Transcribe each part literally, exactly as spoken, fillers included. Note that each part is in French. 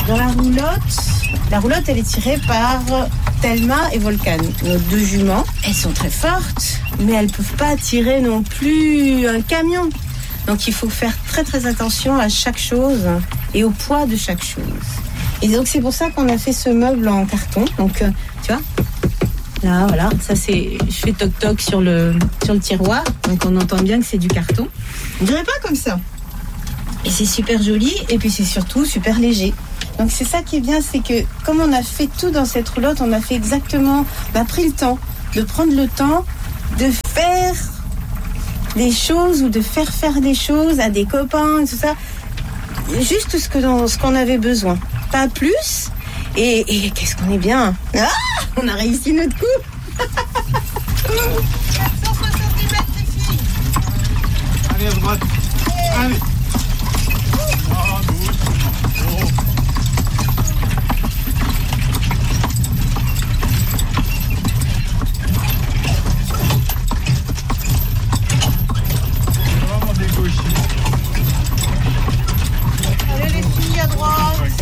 Dans la roulotte, la roulotte, elle est tirée par Thelma et Volcan, nos deux juments. Elles sont très fortes, mais elles ne peuvent pas tirer non plus un camion. Donc il faut faire très très attention à chaque chose et au poids de chaque chose. Et donc c'est pour ça qu'on a fait ce meuble en carton. Donc euh, tu vois, là voilà, ça c'est, je fais toc toc sur le sur le tiroir, donc on entend bien que c'est du carton. On dirait pas comme ça. Et c'est super joli et puis c'est surtout super léger. Donc c'est ça qui est bien, c'est que comme on a fait tout dans cette roulotte, on a fait exactement, on a pris le temps de prendre le temps de faire des choses ou de faire faire des choses à des copains et tout ça, juste ce que dans, ce qu'on avait besoin, pas plus. Et, et qu'est-ce qu'on est bien, ah, on a réussi notre coup. quatre cent soixante-dix mètres les filles. Allez à droite. Allez. Allez les filles à droite.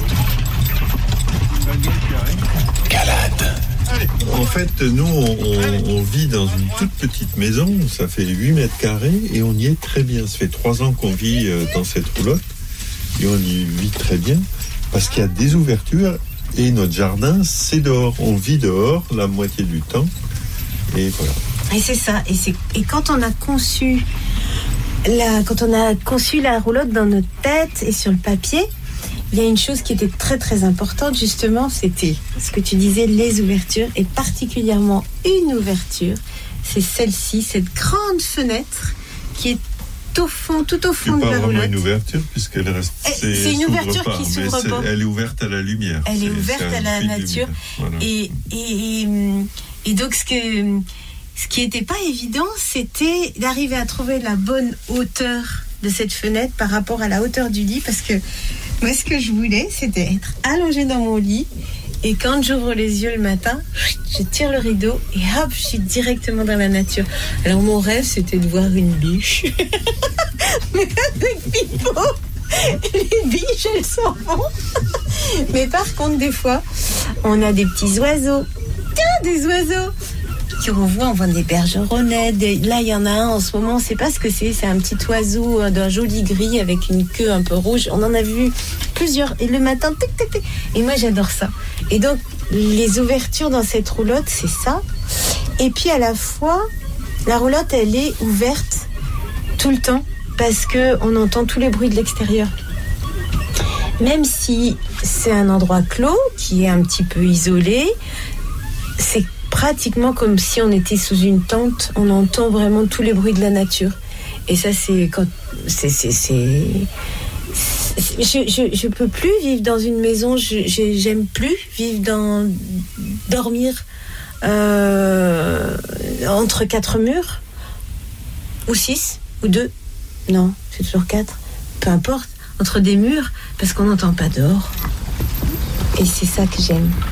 Calade. En fait, nous, on, on, on vit dans une toute petite maison, ça fait huit mètres carrés et on y est très bien. Ça fait trois ans qu'on vit euh, dans cette roulotte et on y vit très bien parce qu'il y a des ouvertures et notre jardin, c'est dehors. On vit dehors la moitié du temps et voilà. Et c'est ça. Et, c'est, et quand on a conçu la, quand on a conçu la roulotte dans notre tête et sur le papier, il y a une chose qui était très très importante justement, c'était ce que tu disais, les ouvertures, et particulièrement une ouverture, c'est celle-ci, cette grande fenêtre qui est au fond, tout au fond c'est de la pas vraiment roulotte. une ouverture puisqu'elle reste. C'est, c'est une ouverture pas, qui s'ouvre c'est, pas. Elle est ouverte à la lumière. Elle c'est, est ouverte c'est à la nature. Voilà. Et, et, et donc ce que ce qui n'était pas évident, c'était d'arriver à trouver la bonne hauteur de cette fenêtre par rapport à la hauteur du lit, parce que moi ce que je voulais, c'était être allongée dans mon lit et quand j'ouvre les yeux le matin, je tire le rideau et hop, je suis directement dans la nature. Alors mon rêve, c'était de voir une biche. Mais avec Pipo, les biches, elles s'en vont. Mais par contre, des fois, on a des petits oiseaux. Tiens, des oiseaux qu'on voit, on voit des bergeronnets. Des... Là, il y en a un en ce moment, on ne sait pas ce que c'est. C'est un petit oiseau d'un joli gris avec une queue un peu rouge. On en a vu plusieurs. Et le matin, tic, tic, tic. Et moi, j'adore ça. Et donc, les ouvertures dans cette roulotte, c'est ça. Et puis, à la fois, la roulotte, elle est ouverte tout le temps parce qu'on entend tous les bruits de l'extérieur. Même si c'est un endroit clos, qui est un petit peu isolé, c'est pratiquement comme si on était sous une tente. On entend vraiment tous les bruits de la nature. Et ça, c'est quand c'est c'est, c'est, c'est je, je je peux plus vivre dans une maison. Je, je j'aime plus vivre dans dormir euh, entre quatre murs ou six ou deux. Non, c'est toujours quatre. Peu importe, entre des murs, parce qu'on n'entend pas dehors. Et c'est ça que j'aime.